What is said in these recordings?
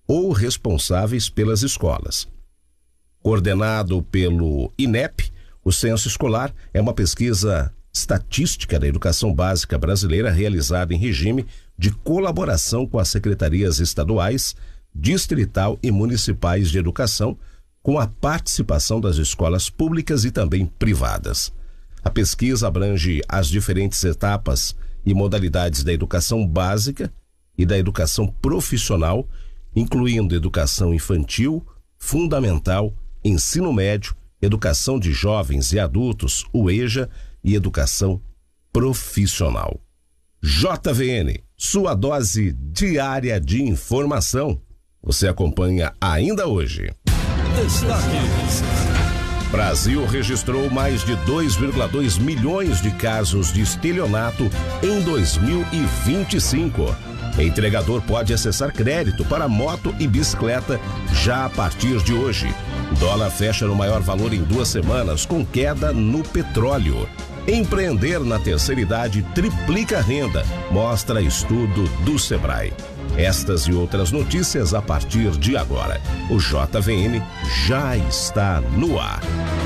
ou responsáveis pelas escolas. Coordenado pelo INEP, o Censo Escolar é uma pesquisa estatística da educação básica brasileira realizada em regime de colaboração com as secretarias estaduais, distrital e municipais de educação, com a participação das escolas públicas e também privadas. A pesquisa abrange as diferentes etapas e modalidades da educação básica e da educação profissional, incluindo educação infantil, fundamental, ensino médio, educação de jovens e adultos, o EJA, e educação profissional. JVN, sua dose diária de informação. Você acompanha ainda hoje. Destaques. Brasil registrou mais de 2,2 milhões de casos de estelionato em 2025. Entregador pode acessar crédito para moto e bicicleta já a partir de hoje. Dólar fecha no maior valor em 2 semanas, com queda no petróleo. Empreender na terceira idade triplica a renda, mostra estudo do Sebrae. Estas e outras notícias a partir de agora. O JVN já está no ar.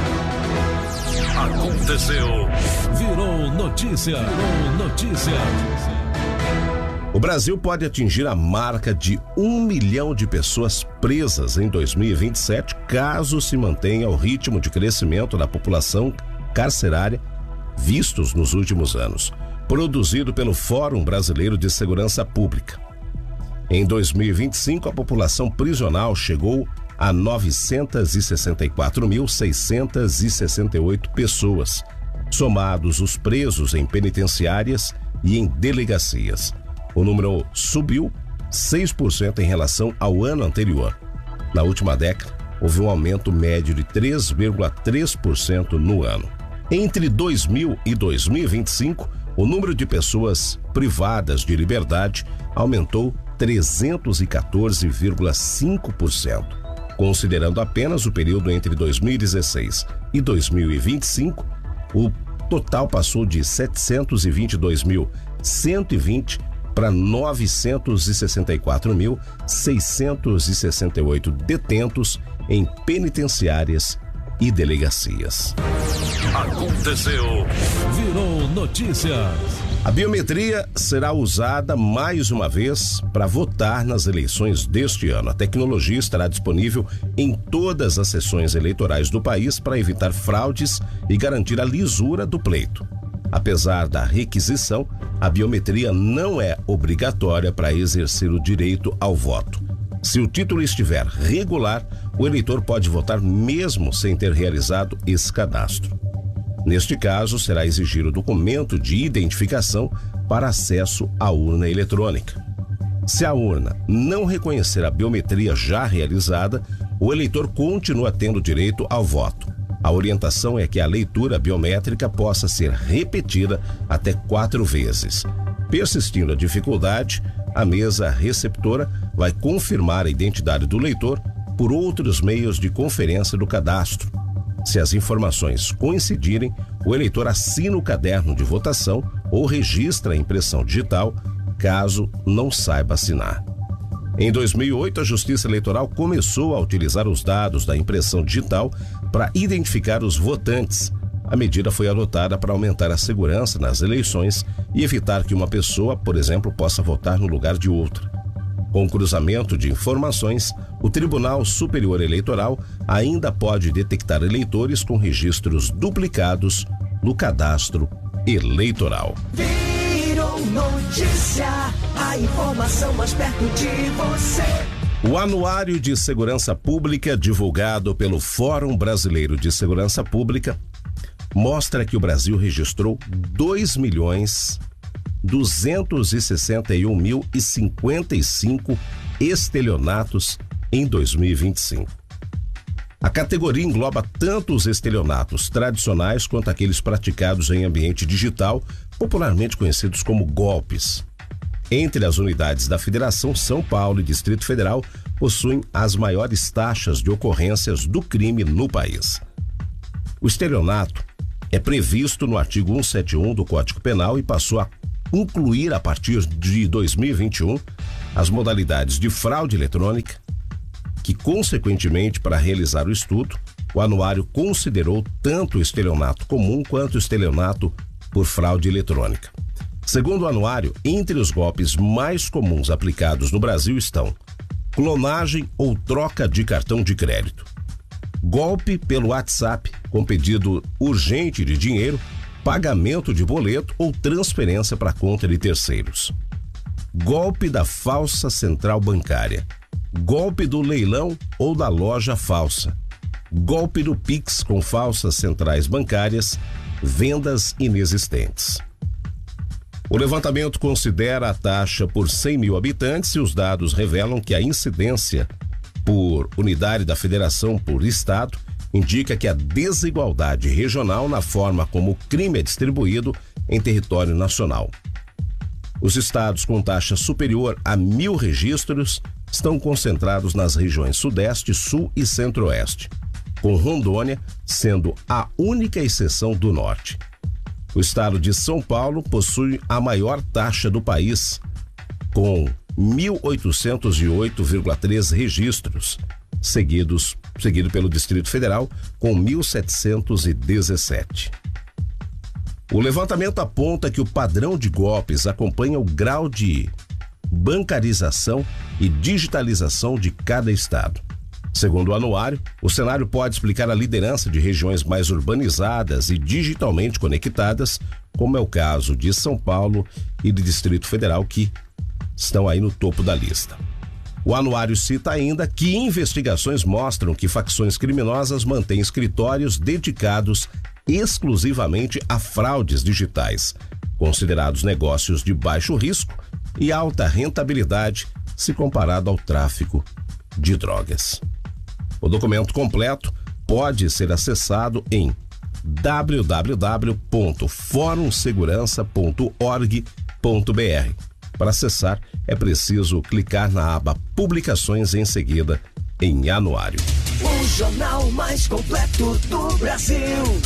Aconteceu. Virou notícia. O Brasil pode atingir a marca de 1 milhão de pessoas presas em 2027, caso se mantenha o ritmo de crescimento da população carcerária vistos nos últimos anos, produzido pelo Fórum Brasileiro de Segurança Pública. Em 2025, a população prisional chegou a 964.668 pessoas, somados os presos em penitenciárias e em delegacias. O número subiu 6% em relação ao ano anterior. Na última década, houve um aumento médio de 3,3% no ano. Entre 2000 e 2025, o número de pessoas privadas de liberdade aumentou 314,5%. Considerando apenas o período entre 2016 e 2025, o total passou de 722.120 para 964.668 detentos em penitenciárias e delegacias. Aconteceu. Virou notícias. A biometria será usada mais uma vez para votar nas eleições deste ano. A tecnologia estará disponível em todas as sessões eleitorais do país para evitar fraudes e garantir a lisura do pleito. Apesar da requisição, a biometria não é obrigatória para exercer o direito ao voto. Se o título estiver regular, o eleitor pode votar mesmo sem ter realizado esse cadastro. Neste caso, será exigido o documento de identificação para acesso à urna eletrônica. Se a urna não reconhecer a biometria já realizada, o eleitor continua tendo direito ao voto. A orientação é que a leitura biométrica possa ser repetida até 4 vezes. Persistindo a dificuldade, a mesa receptora vai confirmar a identidade do leitor por outros meios de conferência do cadastro. Se as informações coincidirem, o eleitor assina o caderno de votação ou registra a impressão digital, caso não saiba assinar. Em 2008, a Justiça Eleitoral começou a utilizar os dados da impressão digital para identificar os votantes. A medida foi adotada para aumentar a segurança nas eleições e evitar que uma pessoa, por exemplo, possa votar no lugar de outra. Com o cruzamento de informações, o Tribunal Superior Eleitoral ainda pode detectar eleitores com registros duplicados no cadastro eleitoral. Virou notícia, a informação mais perto de você. O Anuário de Segurança Pública, divulgado pelo Fórum Brasileiro de Segurança Pública, mostra que o Brasil registrou 2.261.055 estelionatos em 2025. A categoria engloba tanto os estelionatos tradicionais quanto aqueles praticados em ambiente digital, popularmente conhecidos como golpes. Entre as unidades da Federação, São Paulo e Distrito Federal possuem as maiores taxas de ocorrências do crime no país. O estelionato é previsto no artigo 171 do Código Penal e passou a incluir, a partir de 2021, as modalidades de fraude eletrônica, que, consequentemente, para realizar o estudo, o anuário considerou tanto o estelionato comum quanto o estelionato por fraude eletrônica. Segundo o anuário, entre os golpes mais comuns aplicados no Brasil estão clonagem ou troca de cartão de crédito, golpe pelo WhatsApp com pedido urgente de dinheiro, pagamento de boleto ou transferência para conta de terceiros, golpe da falsa central bancária, golpe do leilão ou da loja falsa, golpe do Pix com falsas centrais bancárias, vendas inexistentes. O levantamento considera a taxa por 100 mil habitantes e os dados revelam que a incidência por unidade da federação por estado indica que a desigualdade regional na forma como o crime é distribuído em território nacional. Os estados com taxa superior a 1.000 registros estão concentrados nas regiões Sudeste, Sul e Centro-Oeste, com Rondônia sendo a única exceção do Norte. O estado de São Paulo possui a maior taxa do país, com 1.808,3 registros, seguido pelo Distrito Federal, com 1.717. O levantamento aponta que o padrão de golpes acompanha o grau de bancarização e digitalização de cada estado. Segundo o anuário, o cenário pode explicar a liderança de regiões mais urbanizadas e digitalmente conectadas, como é o caso de São Paulo e do Distrito Federal, que estão aí no topo da lista. O anuário cita ainda que investigações mostram que facções criminosas mantêm escritórios dedicados exclusivamente a fraudes digitais, considerados negócios de baixo risco e alta rentabilidade se comparado ao tráfico de drogas. O documento completo pode ser acessado em www.forumsegurança.org.br. Para acessar, é preciso clicar na aba Publicações e em seguida em Anuário. O jornal mais completo do Brasil.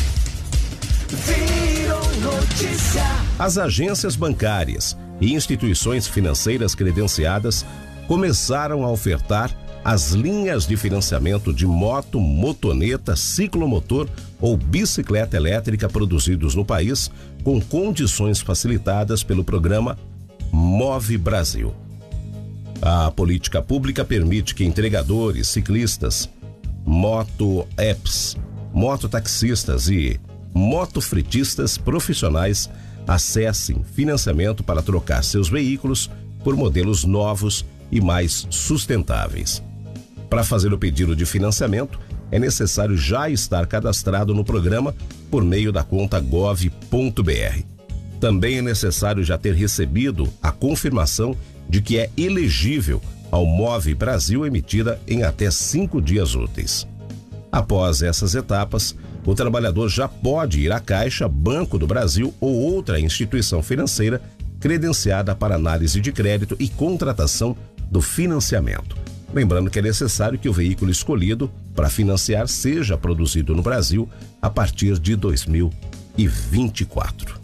Virou notícia. As agências bancárias e instituições financeiras credenciadas começaram a ofertar as linhas de financiamento de moto, motoneta, ciclomotor ou bicicleta elétrica produzidos no país com condições facilitadas pelo programa Move Brasil. A política pública permite que entregadores, ciclistas, moto-apps, mototaxistas e motofretistas profissionais acessem financiamento para trocar seus veículos por modelos novos e mais sustentáveis. Para fazer o pedido de financiamento, é necessário já estar cadastrado no programa por meio da conta gov.br. Também é necessário já ter recebido a confirmação de que é elegível ao Move Brasil emitida em até 5 dias úteis. Após essas etapas, o trabalhador já pode ir à Caixa, Banco do Brasil ou outra instituição financeira credenciada para análise de crédito e contratação do financiamento. Lembrando que é necessário que o veículo escolhido para financiar seja produzido no Brasil a partir de 2024.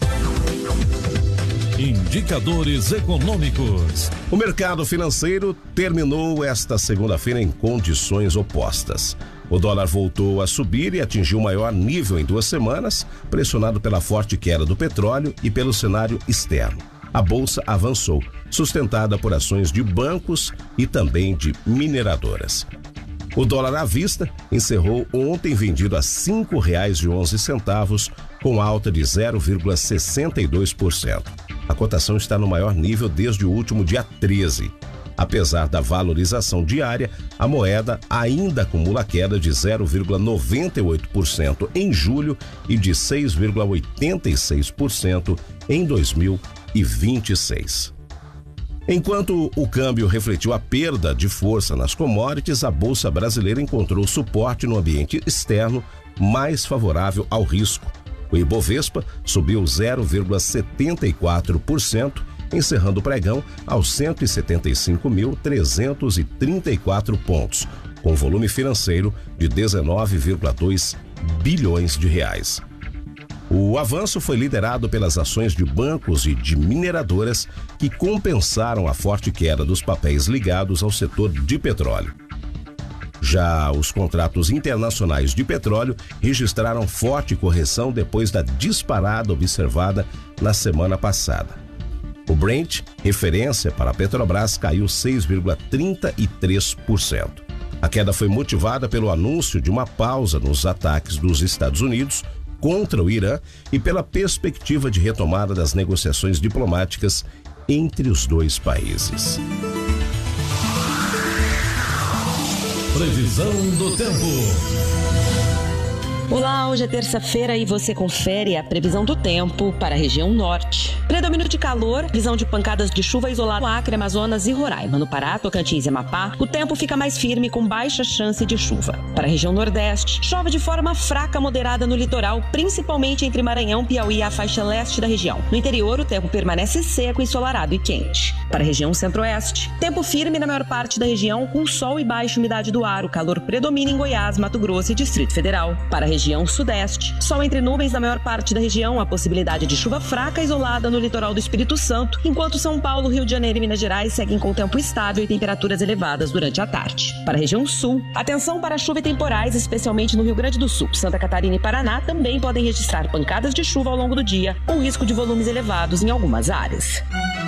Indicadores econômicos. O mercado financeiro terminou esta segunda-feira em condições opostas. O dólar voltou a subir e atingiu o maior nível em 2 semanas, pressionado pela forte queda do petróleo e pelo cenário externo. A bolsa avançou, sustentada por ações de bancos e também de mineradoras. O dólar à vista encerrou ontem vendido a R$ 5,11, com alta de 0,62%. A cotação está no maior nível desde o último dia 13. Apesar da valorização diária, a moeda ainda acumula queda de 0,98% em julho e de 6,86% em 2026. Enquanto o câmbio refletiu a perda de força nas commodities, a Bolsa Brasileira encontrou suporte no ambiente externo mais favorável ao risco. O Ibovespa subiu 0,74%, encerrando o pregão aos 175.334 pontos, com volume financeiro de 19,2 bilhões de reais. O avanço foi liderado pelas ações de bancos e de mineradoras que compensaram a forte queda dos papéis ligados ao setor de petróleo. Já os contratos internacionais de petróleo registraram forte correção depois da disparada observada na semana passada. O Brent, referência para a Petrobras, caiu 6,33%. A queda foi motivada pelo anúncio de uma pausa nos ataques dos Estados Unidos contra o Irã e pela perspectiva de retomada das negociações diplomáticas entre os dois países. Previsão do tempo. Olá, hoje é terça-feira e você confere a previsão do tempo para a região norte. Predomínio de calor, visão de pancadas de chuva isolada no Acre, Amazonas e Roraima. No Pará, Tocantins e Amapá, o tempo fica mais firme com baixa chance de chuva. Para a região nordeste, chove de forma fraca a moderada no litoral, principalmente entre Maranhão, Piauí e a faixa leste da região. No interior, o tempo permanece seco, ensolarado e quente. Para a região centro-oeste, tempo firme na maior parte da região, com sol e baixa umidade do ar. O calor predomina em Goiás, Mato Grosso e Distrito Federal. Para a região sudeste, sol entre nuvens na maior parte da região, a possibilidade de chuva fraca isolada no litoral do Espírito Santo, enquanto São Paulo, Rio de Janeiro e Minas Gerais seguem com tempo estável e temperaturas elevadas durante a tarde. Para a região sul, atenção para chuva e temporais, especialmente no Rio Grande do Sul. Santa Catarina e Paraná também podem registrar pancadas de chuva ao longo do dia, com risco de volumes elevados em algumas áreas.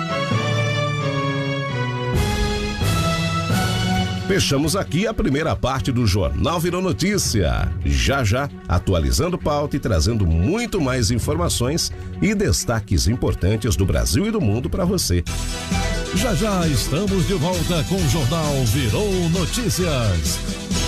Fechamos aqui a primeira parte do Jornal Virou Notícia. Já, atualizando pauta e trazendo muito mais informações e destaques importantes do Brasil e do mundo para você. Já estamos de volta com o Jornal Virou Notícias.